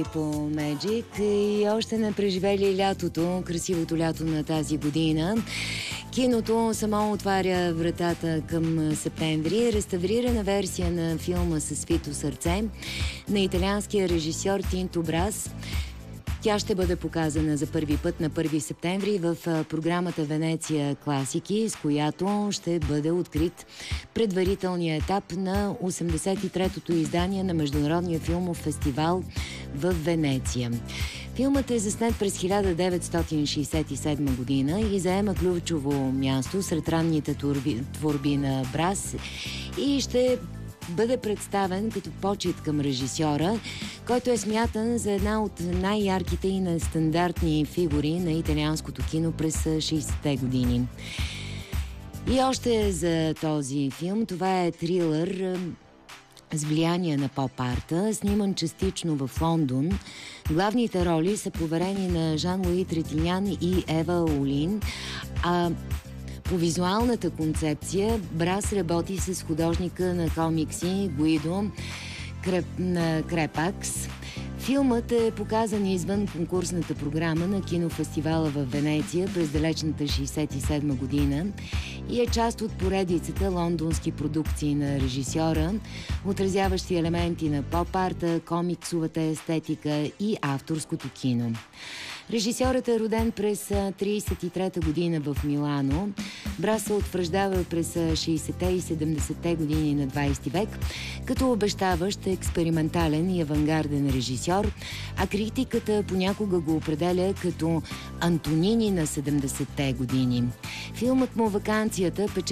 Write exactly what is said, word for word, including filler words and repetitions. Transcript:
по Magic и още не преживели лятото, красивото лято на тази година. Киното само отваря вратата към септември. Реставрирана версия на филма „Със свито сърце“ на италианския режисьор Тинто Брас. Тя ще бъде показана за първи път на първи септември в програмата Венеция Класики, с която ще бъде открит предварителният етап на осемдесет и третото издание на Международния филмов фестивал в Венеция. Филмът е заснет през хиляда деветстотин шейсет и седма година и заема ключово място сред ранните творби, творби на Брас и ще бъде представен като почит към режисьора, който е смятан за една от най-ярките и нестандартни фигури на италианското кино през шейсетте години. И още за този филм, това е трилър с влияние на поп-арта, сниман частично в Лондон. Главните роли са поверени на Жан-Луи Третинян и Ева Олин, а по визуалната концепция Брас работи с художника на комикси Гуидо Креп... на Крепакс. Филмът е показан извън конкурсната програма на кинофестивала в Венеция през далечната шейсет и седма година и е част от поредицата лондонски продукции на режисьора, отразяващи елементи на поп-арта, комиксовата естетика и авторското кино. Режисьорът е роден през трийсет и трета година в Милано. Брас се утвърждава през шейсетте и седемдесетте години на двайсети век, като обещаващ експериментален и авангарден режисьор, а критиката понякога го определя като Антонини на седемдесетте години. Филмът му "Ваканцията"